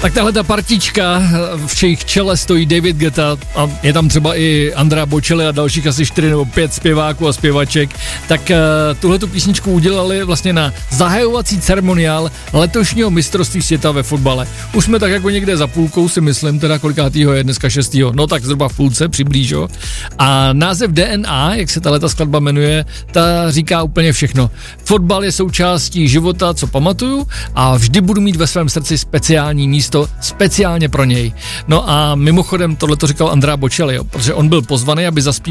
Tak tahle ta partička, v jejich čele stojí David Guetta a je tam třeba i Andrea Bocelli a dalších asi 4 nebo 5 zpěváků a zpěvaček, tak tuhletu písničku udělali vlastně na zahajovací ceremoniál letošního mistrovství světa ve fotbale. Už jsme tak jako někde za půlkou, si myslím, teda kolikátýho je dneska 6. No tak zhruba v půlce, přiblížo. A název DNA, jak se tahleta skladba jmenuje, ta říká úplně všechno. Fotbal je součástí života, co pamatuju, a vždy budu mít ve svém srdci speciální místo, speciálně pro něj. No a mimochodem tohle to říkal Andrea Bocelli, protože on byl pozvaný, aby zaspíval